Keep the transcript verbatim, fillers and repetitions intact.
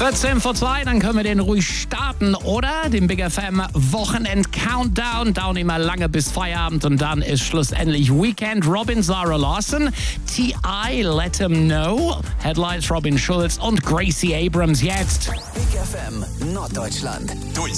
vierzehn vor zwei, dann können wir den ruhig starten, oder? Den Big F M Wochenend Countdown. Dauert immer lange bis Feierabend und dann ist schlussendlich Weekend. Robin, Zara Larson, T I, Let Him Know, Headlights Robin Schulz und Gracie Abrams jetzt. Big F M Norddeutschland. Durch